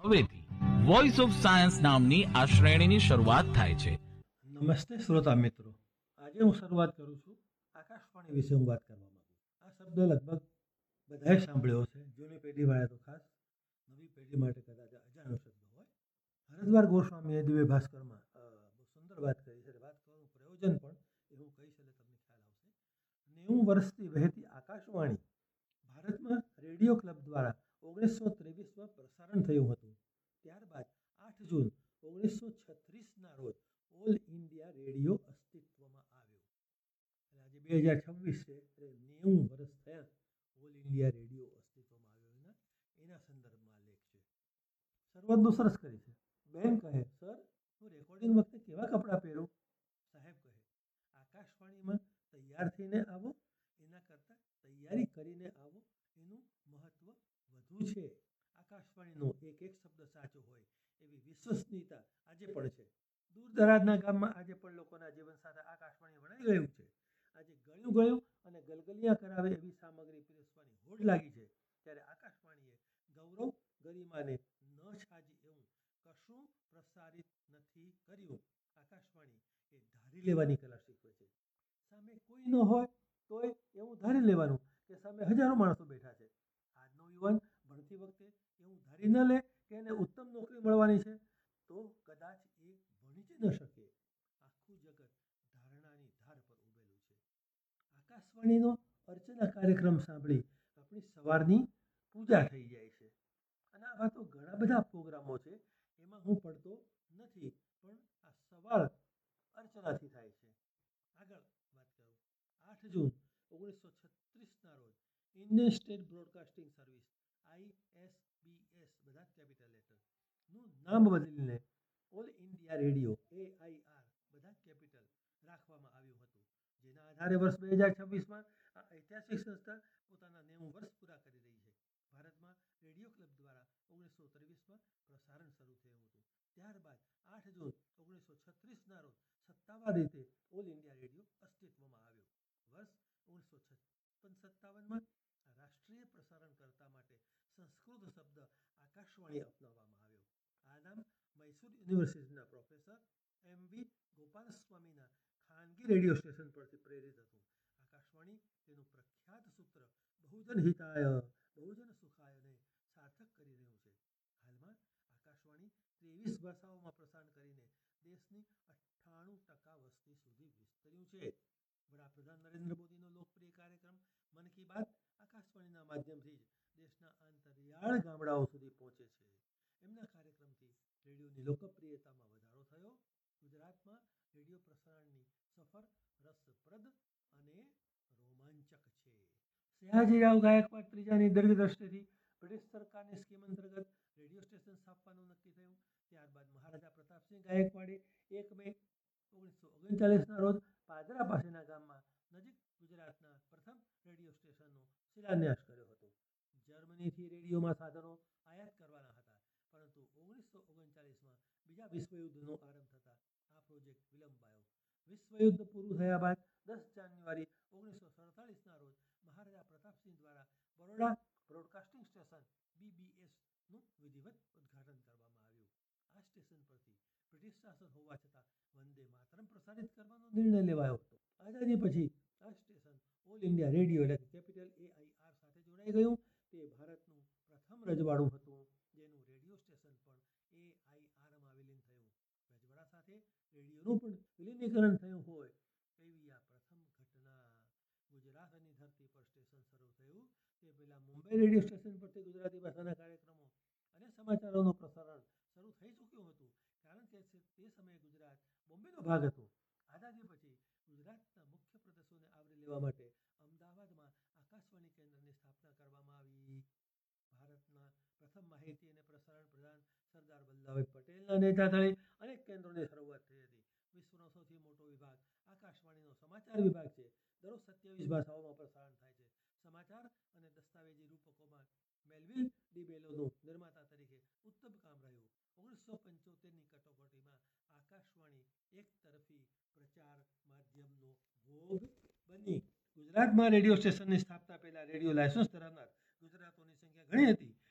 હવેથી voice of science નામની આ શ્રેણીની શરૂઆત થાય છે. નમસ્તે શ્રોતા મિત્રો, આજે હું શરૂઆત કરું છું આકાશવાણી વિશે હું વાત કરવા માંગુ. આ શબ્દ લગભગ બધાએ સાંભળ્યો છે, જૂની પેઢીવાળા તો ખાસ, નવી પેઢી માટે કદાચ અજાણ્યો શબ્દ હોય. હરદ્વાર ગોસ્વામીએ દિવ્ય ભાસ્કરમાં બહુ સુંદર વાત કરી છે. વાત કરવાનું પ્રયોજન પણ એ હું કહીશ એટલે તમને ખ્યાલ આવશે. 90 વર્ષથી વહેતી આકાશવાણી ભારતમાં રેડિયો ક્લબ દ્વારા 1923માં પ્રસારણ થયું હતું. ત્યારબાદ 8 જૂન 1936ના રોજ ઓલ ઇન્ડિયા રેડિયો અસ્તિત્વમાં આવ્યો. આજે 2026 છે, એટલે 90 વર્ષ થયા ઓલ ઇન્ડિયા રેડિયો અસ્તિત્વમાં આવ્યો. એના સંદર્ભમાં લેખ છે. શરૂઆત બહુ સરસ કરી છે. બેન કહે, સર હું રેકોર્ડિંગ વખતે કેવા કપડાં પહેરું? સાહેબ કહે, આકાશવાણીમાં તૈયાર થઈને આવો એના કરતાં તૈયારી કરીને આવો એનું મહત્વ વધુ છે. આકાશવાણીનો એક એક શબ્દ સાચો હોય એવી વિશ્વસનીયતા આજે પણ છે. દૂર દરાજના ગામમાં આજે પણ લોકોના જીવન સાથે આકાશવાણી વણાઈ ગયું છે. આજે ગળ્યું ગળ્યું અને ગલગલિયા કરાવે એવી સામગ્રી પીરસવાની હોડ લાગી છે. ત્યારે આકાશવાણીએ ગૌરવ ગરિમાને ન છાજી એવું કશું પ્રસારિત નથી કર્યું. આકાશવાણી એ ધારી લેવાની કલા શીખવે છે. સામે કોઈ ન હોય તોય એવું ધારી લેવાનું કે સામે હજારો માણસો બેઠા છે. આજનો યુવાન ભણતી વખતે એવું ધારી ન લે કે એને ઉત્તમ નોકરી મળવાની છે, તો કદાચ એ ભણી જ ન શકે. આખું જગત ધારણાની ધાર પર ઉભેલું છે. આકાશવાણીનો અર્ચના કાર્યક્રમ સાંભળી આપણી સવારની પૂજા થઈ જાય છે. અને આવા તો ઘણા બધા પ્રોગ્રામો છે, એમાં હું પડતો નથી, પણ આ સવાર અર્ચનાથી થાય છે. આગળ વાત કરું. 8 જૂન 1936ના રોજ Indian state broadcasting service ISBS, બધા કેપિટલ લેટર, નું નામ બદલીને ઓલ ઇન્ડિયા રેડિયો AIR, બધા કેપિટલ રાખવામાં આવ્યું હતું. જેના આધારે વર્ષ 2026માં આ ઐતિહાસિક સંસ્થા પોતાના 90 વર્ષ પૂરા કરી રહી છે. ભારતમાં રેડિયો ક્લબ દ્વારા 1923માં પ્રસારણ શરૂ થયું હતું. ત્યારબાદ 8 જૂન 1936ના રોજ સત્તાવાર રીતે ઓલ ઇન્ડિયા રેડિયો અસ્તિત્વમાં આવ્યો. વર્ષ 1956-57માં રાષ્ટ્રીય પ્રસારણકર્તા માટે સંસ્કૃત શબ્દ આકાશવાણી અપનાવવામાં આવ્યો. આ નામ મૈસૂર યુનિવર્સિટીના પ્રોફેસર MV ગોપાલસ્વામીના ખાનગી રેડિયો સ્ટેશન પરથી પ્રેરિત હતું. આકાશવાણી તેનું પ્રખ્યાત સૂત્ર બહુજન હિતાય બહુજન સુખાયને સાર્થક કરી રહ્યું છે. હાલમાં આકાશવાણી 23 ભાષાઓમાં પ્રસારણ કરીને દેશની 98% વસ્તી સુધી વિસ્તર્યું છે. વડાપ્રધાન નરેન્દ્ર મોદીનો લોકપ્રિય કાર્યક્રમ મન કી બાત આકાશવાણીના માધ્યમથી જ દેશના અંતરિયાળ ગામડાઓ સુધી પહોંચે છે. એમના કાર્યક્રમથી રેડિયોની લોકપ્રિયતામાં વધારો થયો. ગુજરાતમાં રેડિયો પ્રસારણની સફર રસપ્રદ અને રોમાંચક છે. સયાજીરાવ ગાયકવાડ ત્રીજાની દીર્ઘદ્રષ્ટિથી બ્રિટિશ સરકારની સ્કીમ અંતર્ગત રેડિયો સ્ટેશન સ્થાપવાનું નક્કી થયું. ત્યારબાદ મહારાજા પ્રતાપસિંહ ગાયકવાડે 1 મે 1939ના રોજ પાદરા પાસેના ગામમાં નજીક ગુજરાતના પ્રથમ રેડિયો સ્ટેશનનો શિલાન્યાસ કર્યો હતો. જર્મનીથી રેડિયોમાં સાધનો આયાત કરવાના હતા, પરંતુ 1939માં બીજા વિશ્વયુદ્ધનો આરંભ થતાં આ પ્રોજેક્ટ વિલંબાયો. વિશ્વયુદ્ધ પૂરું થયા બાદ 10 જાન્યુઆરી 1947ના રોજ મહારાજા પ્રતાપસિંહ દ્વારા બરોડા બ્રોડકાસ્ટિંગ સ્ટેશન BBSનું વિધિવત ઉદ્ઘાટન કરવામાં આવ્યું. આ સ્ટેશન પરથી બ્રિટિશ શાસન હોવા છતાં વંદે માતરમ પ્રસારિત કરવાનો નિર્ણય લેવાયો હતો. આઝાદી પછી આ સ્ટેશન ઓલ ઇન્ડિયા રેડિયો એટલે કેપિટલ AIR સાથે જોડાઈ ગયું. તે ભારતનું પ્રથમ રજવાડું હતું, જેનું રેડિયો સ્ટેશન પણ AIRમાં વિલીન થયું. રજવાડા સાથે રેડિયોનું પણ વિલીનીકરણ થયું હોય એવી આ પ્રથમ ઘટના. ગુજરાતની ધરતી પર સ્ટેશન શરૂ થયું તે પહેલાં મુંબઈ રેડિયો સ્ટેશન પરથી ગુજરાતી ભાષાના કાર્યક્રમો અને સમાચારોનું પ્રસારણ શરૂ થઈ ચૂક્યું હતું, કારણ કે તે સમયે ગુજરાત બોમ્બેનો ભાગ હતો. આઝાદી પછી ગુજરાતના મુખ્ય પ્રદેશોને આવરી લેવા માટે અમદાવાદમાં આકાશવાણી કેન્દ્રની સ્થાપના કરવામાં આવી. ભારતના પ્રથમ માહિતી અને પ્રસારણ પ્રધાન સરદાર વલ્લભભાઈ પટેલના નેજા તળે અનેક કેન્દ્રોની શરૂઆત થઈ હતી. વિશ્વનો સૌથી મોટો વિભાગ આકાશવાણીનો સમાચાર વિભાગ છે. દરરોજ 27 ભાષાઓમાં પ્રસારણ થાય છે. સમાચાર અને દસ્તાવેજી રૂપકોમાં મેલવિલ ડી બેલોનું નિર્માતા તરીકે ઉત્તમ કામ રહ્યું. 1975ની કટોકટીમાં આકાશવાણી એક તરફી પ્રચાર માધ્યમનો ભોગ બની. ગુજરાતમાં રેડિયો સ્ટેશનની સ્થાપના પહેલા રેડિયો લાયસન્સ ધરાવનાર ગુજરાતોની સંખ્યા ઘણી હતી.